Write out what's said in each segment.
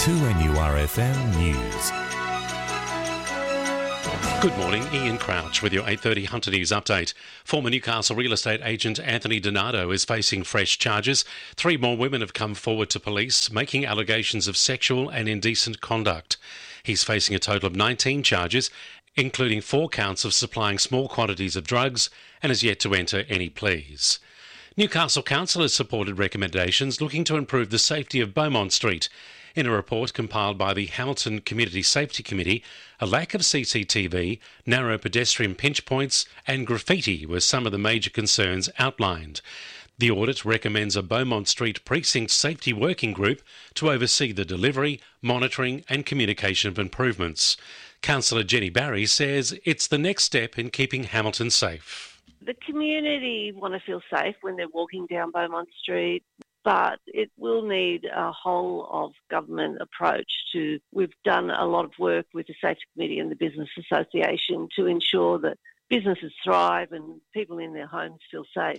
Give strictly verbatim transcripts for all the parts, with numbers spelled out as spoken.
two N U R F M News. Good morning, Ian Crouch with your eight thirty Hunter News update. Former Newcastle real estate agent Anthony Donato is facing fresh charges. Three more women have come forward to police, making allegations of sexual and indecent conduct. He's facing a total of nineteen charges, including four counts of supplying small quantities of drugs, and has yet to enter any pleas. Newcastle Council has supported recommendations looking to improve the safety of Beaumont Street. In a report compiled by the Hamilton Community Safety Committee, a lack of C C T V, narrow pedestrian pinch points and graffiti were some of the major concerns outlined. The audit recommends a Beaumont Street Precinct Safety Working Group to oversee the delivery, monitoring and communication of improvements. Councillor Jenny Barry says it's the next step in keeping Hamilton safe. The community want to feel safe when they're walking down Beaumont Street, but it will need a whole of government approach to. We've done a lot of work with the Safety Committee and the Business Association to ensure that businesses thrive and people in their homes feel safe.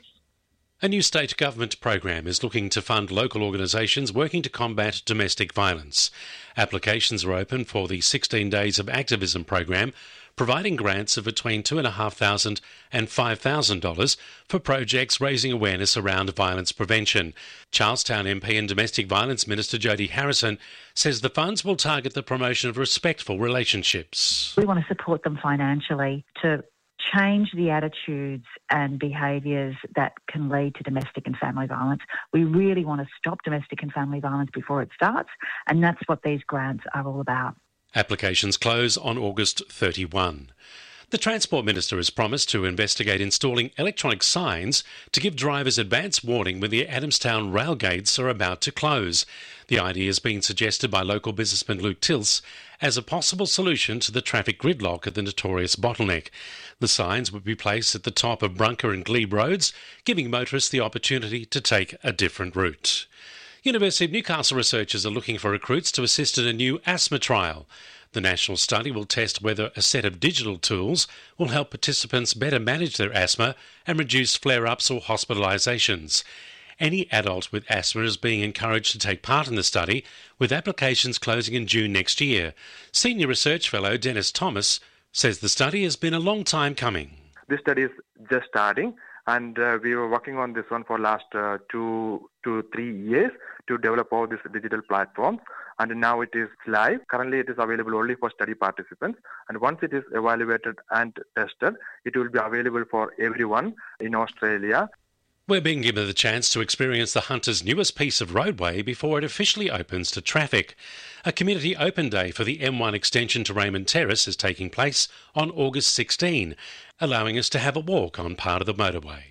A new state government program is looking to fund local organisations working to combat domestic violence. Applications are open for the sixteen Days of Activism program, providing grants of between two thousand five hundred dollars and five thousand dollars for projects raising awareness around violence prevention. Charlestown M P and Domestic Violence Minister Jodie Harrison says the funds will target the promotion of respectful relationships. We want to support them financially to change the attitudes and behaviours that can lead to domestic and family violence. We really want to stop domestic and family violence before it starts, and that's what these grants are all about. Applications close on August thirty-first. The Transport Minister has promised to investigate installing electronic signs to give drivers advance warning when the Adamstown rail gates are about to close. The idea has been suggested by local businessman Luke Tilse as a possible solution to the traffic gridlock at the notorious bottleneck. The signs would be placed at the top of Brunker and Glebe roads, giving motorists the opportunity to take a different route. University of Newcastle researchers are looking for recruits to assist in a new asthma trial. The national study will test whether a set of digital tools will help participants better manage their asthma and reduce flare-ups or hospitalisations. Any adult with asthma is being encouraged to take part in the study, with applications closing in June next year. Senior Research Fellow Dennis Thomas says the study has been a long time coming. This study is just starting, and uh, we were working on this one for last uh, two to three years to develop all these digital platforms, and now it is live. Currently it is available only for study participants, and once it is evaluated and tested, it will be available for everyone in Australia. We're being given the chance to experience the Hunter's newest piece of roadway before it officially opens to traffic. A community open day for the M one extension to Raymond Terrace is taking place on August sixteenth, allowing us to have a walk on part of the motorway.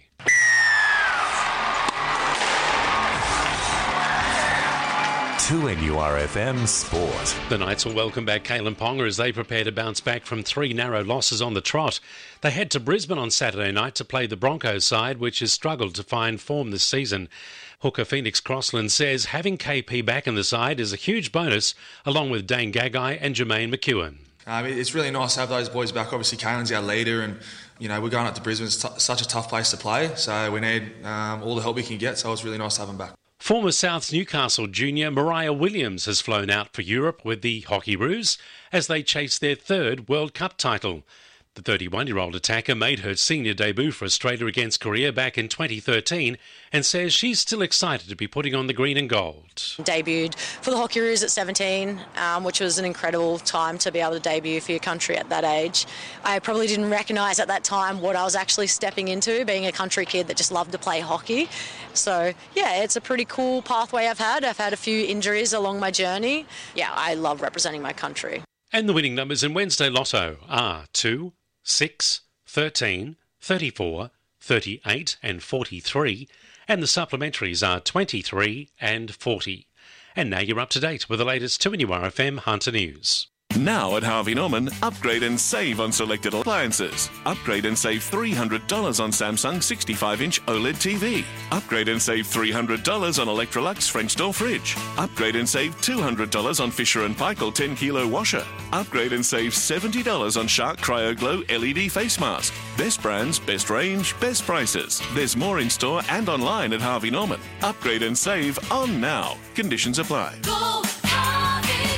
two N U R F M Sport. The Knights will welcome back Kalen Ponga as they prepare to bounce back from three narrow losses on the trot. They head to Brisbane on Saturday night to play the Broncos side, which has struggled to find form this season. Hooker Phoenix Crossland says having K P back in the side is a huge bonus, along with Dane Gagai and Jermaine McEwen. Um, it's really nice to have those boys back. Obviously, Kalen's our leader, and you know we're going up to Brisbane. It's t- such a tough place to play, so we need um, all the help we can get. So it's really nice to have them back. Former Souths Newcastle junior Mariah Williams has flown out for Europe with the Hockeyroos as they chase their third World Cup title. The thirty-one-year-old attacker made her senior debut for Australia against Korea back in twenty thirteen and says she's still excited to be putting on the green and gold. Debuted for the Hockeyroos at seventeen, um, which was an incredible time to be able to debut for your country at that age. I probably didn't recognise at that time what I was actually stepping into, being a country kid that just loved to play hockey. So, yeah, it's a pretty cool pathway I've had. I've had a few injuries along my journey. Yeah, I love representing my country. And the winning numbers in Wednesday Lotto are two, six, thirteen, thirty-four, thirty-eight and forty-three, and the supplementaries are twenty-three and forty. And now you're up to date with the latest two N U R F M Hunter News. Now at Harvey Norman, upgrade and save on selected appliances. Upgrade and save three hundred dollars on Samsung sixty-five inch OLED T V. Upgrade and save three hundred dollars on Electrolux French door fridge. Upgrade and save two hundred dollars on Fisher and Paykel ten kilo washer. Upgrade and save seventy dollars on Shark Cryo Glow L E D face mask. Best brands, best range, best prices. There's more in store and online at Harvey Norman. Upgrade and save on now. Conditions apply. Go Harvey!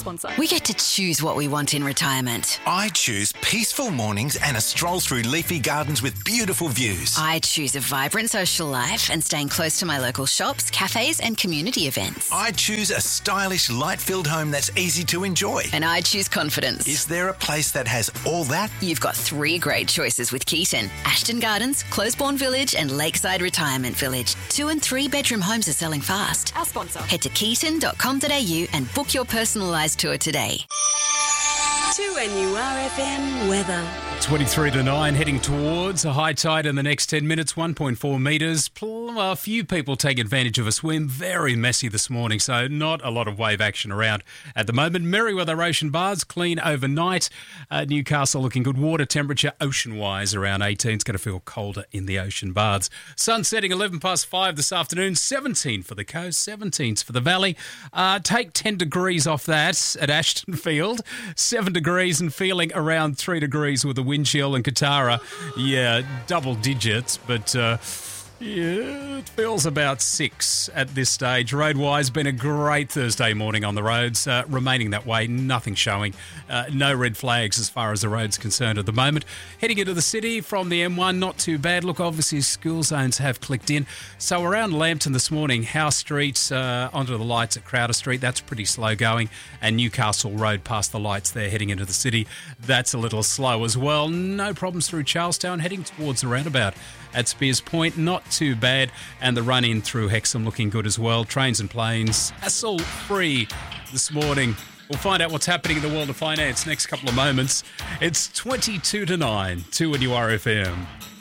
sponsor. We get to choose what we want in retirement. I choose peaceful mornings and a stroll through leafy gardens with beautiful views. I choose a vibrant social life and staying close to my local shops, cafes and community events. I choose a stylish, light-filled home that's easy to enjoy. And I choose confidence. Is there a place that has all that? You've got three great choices with Keaton. Ashton Gardens, Closebourne Village and Lakeside Retirement Village. Two and three bedroom homes are selling fast. Our sponsor. Head to keaton dot com dot a u and book your personalised tour today. two N U R F M weather. twenty-three to nine, heading towards a high tide in the next ten minutes, one point four metres. A few people take advantage of a swim. Very messy this morning, so not a lot of wave action around at the moment. Merriweather Ocean Baths, clean overnight. Uh, Newcastle looking good. Water temperature ocean-wise around eighteen. It's going to feel colder in the ocean baths. Sun setting eleven past five this afternoon. seventeen for the coast, seventeens for the valley. Uh, take ten degrees off that at Ashton Field. seven degrees and feeling around three degrees with a wind chill. And Katara, yeah, double digits, but... Uh, Yeah, it feels about six at this stage. Road-wise, been a great Thursday morning on the roads, uh, remaining that way, nothing showing. Uh, no red flags as far as the road's concerned at the moment. Heading into the city from the M one, not too bad. Look, obviously school zones have clicked in. So around Lambton this morning, House Street uh, onto the lights at Crowder Street, that's pretty slow going. And Newcastle Road past the lights there heading into the city, that's a little slow as well. No problems through Charlestown, heading towards the roundabout at Spears Point, not too bad, and the run-in through Hexham looking good as well. Trains and planes, hassle-free this morning. We'll find out what's happening in the world of finance next couple of moments. It's twenty-two to nine, two N U R F M.